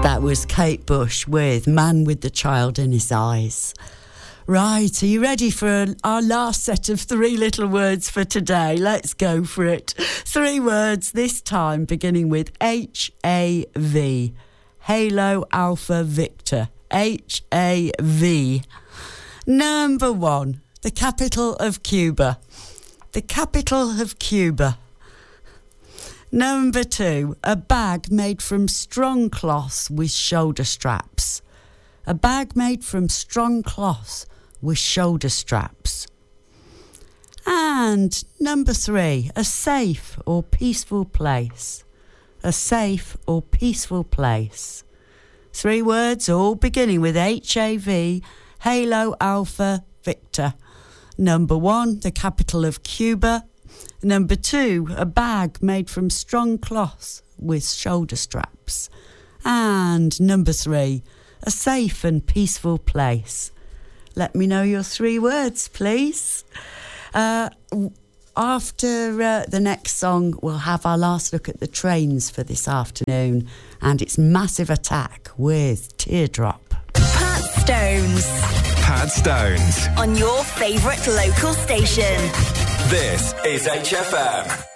That was Kate Bush with Man with the Child in His Eyes. Right, are you ready for our last set of 3 little words for today? Let's go for it. 3 words, this time beginning with H-A-V. Halo Alpha Victor. H-A-V. Number 1, the capital of Cuba. The capital of Cuba. Number 2, a bag made from strong cloth with shoulder straps. A bag made from strong cloth with shoulder straps. And number 3, a safe or peaceful place. A safe or peaceful place. 3 words, all beginning with H-A-V, Halo Alpha Victor. Number 1, the capital of Cuba. Number 2, a bag made from strong cloth with shoulder straps. And number 3, a safe and peaceful place. Let me know your 3 words, please. After the next song, we'll have our last look at the trains for this afternoon, and it's Massive Attack with Teardrop. Pat Stones. Pat Stones. On your favourite local station. This is HFM.